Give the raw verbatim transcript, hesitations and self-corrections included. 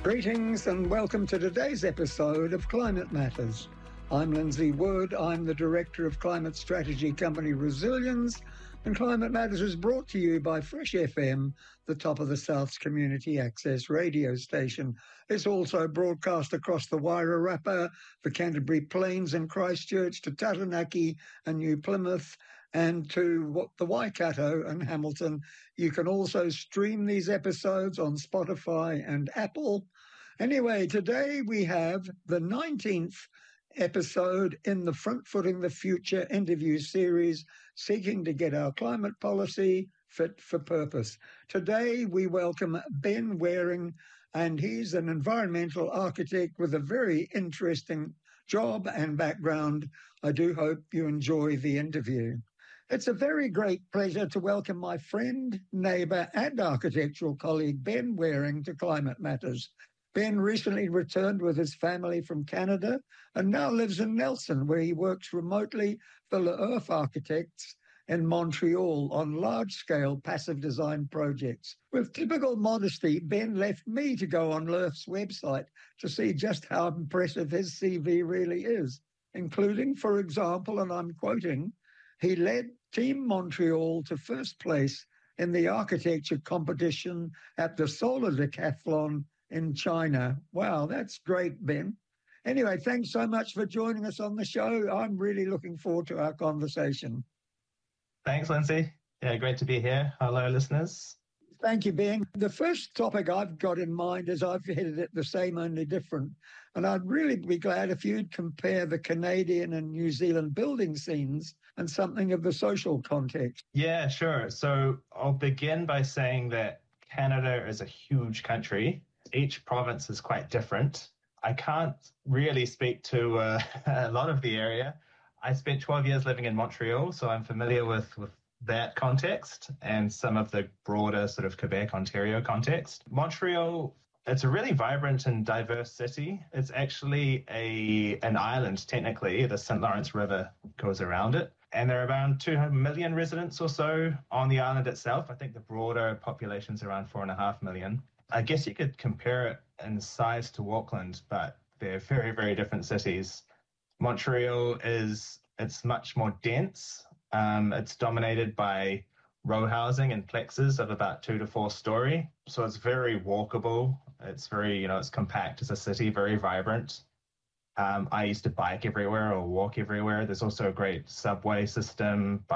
Greetings and welcome to today's episode of Climate Matters. I'm Lindsay Wood. I'm the Director of Climate Strategy Company Resilience, and Climate Matters is brought to you by Fresh F M, the top of the South's community access radio station. It's also broadcast across the Wairarapa, the Canterbury Plains and Christchurch, to Taranaki and New Plymouth, and to what the Waikato and Hamilton. You can also stream these episodes on Spotify and Apple. Anyway, today we have the nineteenth episode in the Front Footing the Future interview series, seeking to get our climate policy fit for purpose. Today we welcome Ben Waring, and he's an environmental architect with a very interesting job and background. I do hope you enjoy the interview. It's a very great pleasure to welcome my friend, neighbour and architectural colleague Ben Waring to Climate Matters. Ben recently returned with his family from Canada and now lives in Nelson, where he works remotely for Le Earth Architects in Montreal on large-scale passive design projects. With typical modesty, Ben left me to go on Le Earth's website to see just how impressive his C V really is, including, for example, and I'm quoting, he led Team Montreal to first place in the architecture competition at the Solar Decathlon in China. Wow, that's great, Ben. Anyway, thanks so much for joining us on the show. I'm really looking forward to our conversation. Thanks, Lindsay. Yeah, great to be here. Hello, listeners. Thank you, Ben. The first topic I've got in mind is I've headed it the same, only different. And I'd really be glad if you'd compare the Canadian and New Zealand building scenes and something of the social context. Yeah, sure. So I'll begin by saying that Canada is a huge country. Each province is quite different. I can't really speak to uh, a lot of the area. I spent twelve years living in Montreal, so I'm familiar with, with that context and some of the broader sort of Quebec, Ontario context. Montreal, it's a really vibrant and diverse city. It's actually a an island, technically. The Saint Lawrence River goes around it. And there are around two million residents or so on the island itself. I think the broader population's around four and a half million. I guess you could compare it in size to Auckland, but they're very, very different cities. Montreal is, it's much more dense. Um, it's dominated by row housing and plexes of about two to four story. So it's very walkable. It's very, you know, it's compact as a city, very vibrant. Um, I used to bike everywhere or walk everywhere. There's also a great subway system,